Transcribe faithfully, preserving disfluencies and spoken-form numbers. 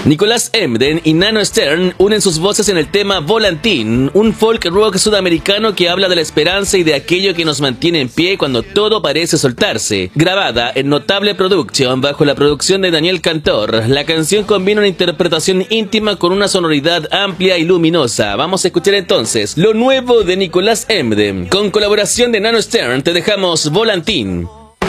Nicolás Emden y Nano Stern unen sus voces en el tema Volantín, un folk rock sudamericano que habla de la esperanza y de aquello que nos mantiene en pie cuando todo parece soltarse. Grabada en Notable Production bajo la producción de Daniel Cantor, la canción combina una interpretación íntima con una sonoridad amplia y luminosa. Vamos a escuchar entonces lo nuevo de Nicolás Emden. Con colaboración de Nano Stern te dejamos Volantín.